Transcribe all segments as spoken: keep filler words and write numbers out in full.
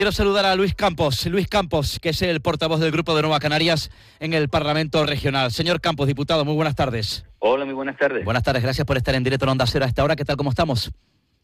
Quiero saludar a Luis Campos, Luis Campos, que es el portavoz del Grupo de Nueva Canarias en el Parlamento Regional. Señor Campos, diputado, muy buenas tardes. Hola, muy buenas tardes. Buenas tardes, gracias por estar en directo en Onda Cero a esta hora. ¿Qué tal, cómo estamos?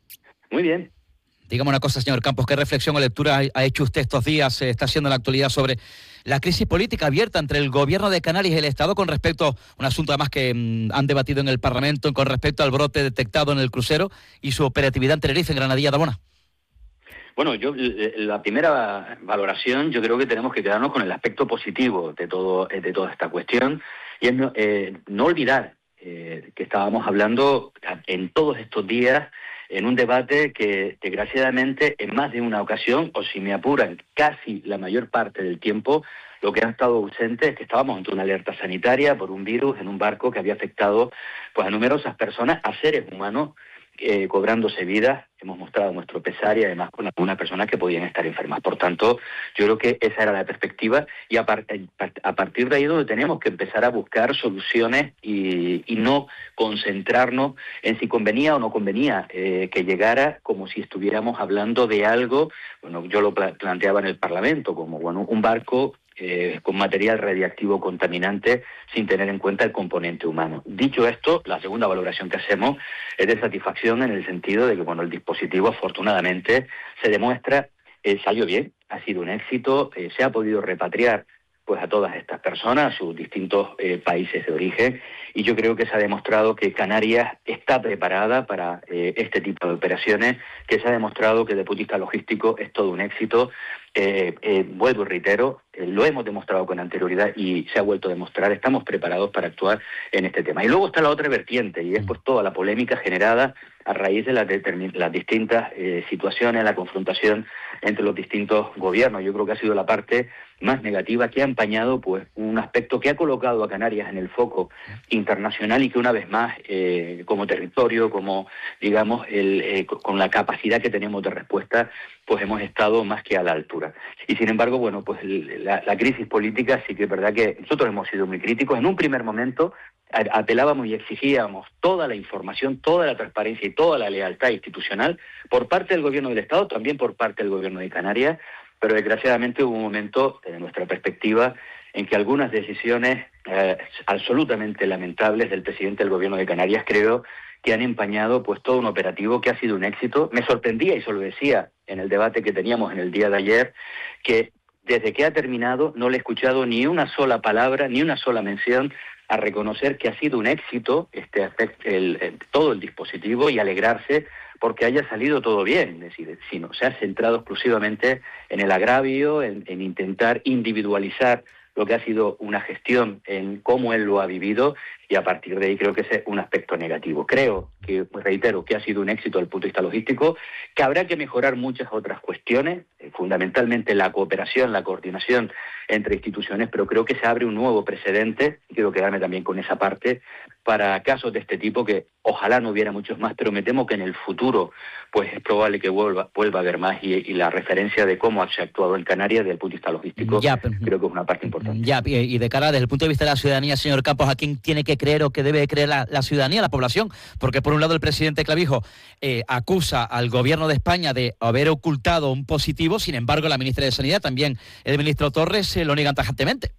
Muy bien. Dígame una cosa, señor Campos, ¿qué reflexión o lectura ha hecho usted estos días, eh, está haciendo en la actualidad sobre la crisis política abierta entre el Gobierno de Canarias y el Estado con respecto a un asunto además que mmm, han debatido en el Parlamento con respecto al brote detectado en el crucero y su operatividad en Tenerife, en Granadilla de Abona? Bueno, yo la primera valoración, yo creo que tenemos que quedarnos con el aspecto positivo de todo de toda esta cuestión y es no, eh, no olvidar eh, que estábamos hablando en todos estos días en un debate que desgraciadamente en más de una ocasión, o si me apuran, casi la mayor parte del tiempo, lo que ha estado ausente es que estábamos ante una alerta sanitaria por un virus en un barco que había afectado pues a numerosas personas, a seres humanos, Eh, cobrándose vidas. Hemos mostrado nuestro pesar y además con algunas personas que podían estar enfermas. Por tanto, yo creo que esa era la perspectiva y a, par a partir de ahí es donde tenemos que empezar a buscar soluciones y, y no concentrarnos en si convenía o no convenía eh, que llegara como si estuviéramos hablando de algo, bueno, yo lo pla planteaba en el Parlamento, como bueno, un barco Eh, con material radiactivo contaminante sin tener en cuenta el componente humano. Dicho esto, la segunda valoración que hacemos es de satisfacción en el sentido de que bueno, el dispositivo afortunadamente se demuestra, eh, salió bien, ha sido un éxito, eh, se ha podido repatriar pues a todas estas personas, a sus distintos eh, países de origen, y yo creo que se ha demostrado que Canarias está preparada para eh, este tipo de operaciones, que se ha demostrado que desde el punto de vista logístico es todo un éxito. Eh, eh, vuelvo y reitero, eh, lo hemos demostrado con anterioridad y se ha vuelto a demostrar, estamos preparados para actuar en este tema. Y luego está la otra vertiente, y es pues toda la polémica generada a raíz de las, las distintas eh, situaciones, la confrontación entre los distintos gobiernos. Yo creo que ha sido la parte más negativa, que ha empañado pues un aspecto que ha colocado a Canarias en el foco internacional y que una vez más, eh, como territorio, como digamos, el, eh, con la capacidad que tenemos de respuesta, pues hemos estado más que a la altura. Y sin embargo, bueno, pues la, la crisis política sí que es verdad que nosotros hemos sido muy críticos. En un primer momento apelábamos y exigíamos toda la información, toda la transparencia y toda la lealtad institucional por parte del Gobierno del Estado, también por parte del Gobierno de Canarias, pero desgraciadamente hubo un momento, desde nuestra perspectiva, en que algunas decisiones eh, absolutamente lamentables del presidente del Gobierno de Canarias, creo que han empañado pues todo un operativo que ha sido un éxito. Me sorprendía, y se lo decía en el debate que teníamos en el día de ayer, que desde que ha terminado no le he escuchado ni una sola palabra, ni una sola mención a reconocer que ha sido un éxito este aspecto, el, el, todo el dispositivo, y alegrarse porque haya salido todo bien. Es decir, sino se ha centrado exclusivamente en el agravio, en, en intentar individualizar lo que ha sido una gestión, en cómo él lo ha vivido, y a partir de ahí creo que ese es un aspecto negativo. Creo que, pues reitero, que ha sido un éxito desde el punto de vista logístico, que habrá que mejorar muchas otras cuestiones, eh, fundamentalmente la cooperación, la coordinación entre instituciones, pero creo que se abre un nuevo precedente, y quiero quedarme también con esa parte, para casos de este tipo, que ojalá no hubiera muchos más, pero me temo que en el futuro pues es probable que vuelva, vuelva a haber más, y, y la referencia de cómo se ha actuado en Canarias desde el punto de vista logístico, ya, pero, creo que es una parte importante. Ya, y de cara desde el punto de vista de la ciudadanía, señor Campos, ¿a quién tiene que creer o que debe creer la, la ciudadanía, la población? Porque por un lado el presidente Clavijo eh, acusa al gobierno de España de haber ocultado un positivo, sin embargo la ministra de Sanidad, también el ministro Torres, eh, lo niegan tajantemente.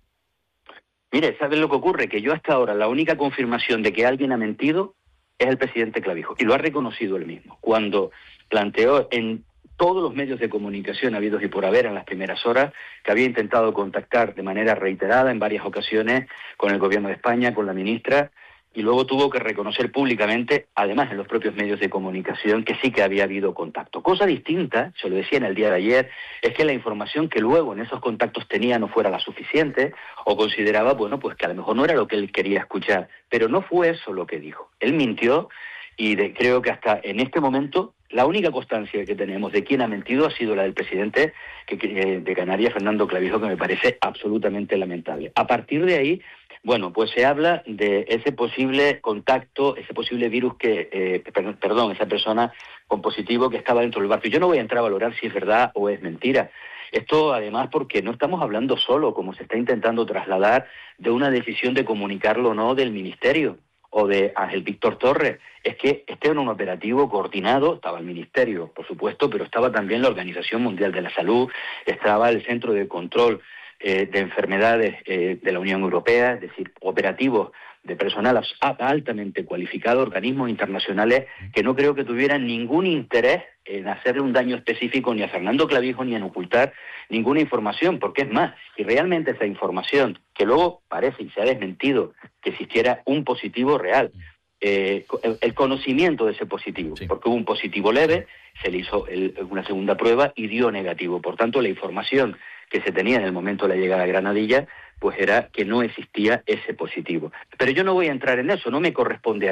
Mire, ¿sabes lo que ocurre? Que yo hasta ahora la única confirmación de que alguien ha mentido es el presidente Clavijo, y lo ha reconocido él mismo, cuando planteó en todos los medios de comunicación habidos y por haber en las primeras horas que había intentado contactar de manera reiterada en varias ocasiones con el gobierno de España, con la ministra, y luego tuvo que reconocer públicamente, además en los propios medios de comunicación, que sí que había habido contacto. Cosa distinta, se lo decía en el día de ayer, es que la información que luego en esos contactos tenía no fuera la suficiente, o consideraba, bueno, pues que a lo mejor no era lo que él quería escuchar, pero no fue eso lo que dijo. Él mintió, y de, creo que hasta en este momento la única constancia que tenemos de quién ha mentido ha sido la del presidente que, que, de Canarias, Fernando Clavijo, que me parece absolutamente lamentable. A partir de ahí, bueno, pues se habla de ese posible contacto, ese posible virus que, eh, perdón, esa persona con positivo que estaba dentro del barco. Yo no voy a entrar a valorar si es verdad o es mentira. Esto además porque no estamos hablando solo, como se está intentando trasladar, de una decisión de comunicarlo o no del Ministerio, o de Ángel Víctor Torres, es que este era un operativo coordinado, estaba el Ministerio, por supuesto, pero estaba también la Organización Mundial de la Salud, estaba el Centro de Control eh, de Enfermedades eh, de la Unión Europea, es decir, operativos de personal altamente cualificado, organismos internacionales que no creo que tuvieran ningún interés en hacerle un daño específico ni a Fernando Clavijo ni en ocultar ninguna información, porque es más, y realmente esa información, que luego parece y se ha desmentido que existiera un positivo real, eh, el conocimiento de ese positivo, sí. Porque hubo un positivo leve, se le hizo el, una segunda prueba y dio negativo, por tanto la información que se tenía en el momento de la llegada a Granadilla, pues era que no existía ese positivo. Pero yo no voy a entrar en eso, no me corresponde a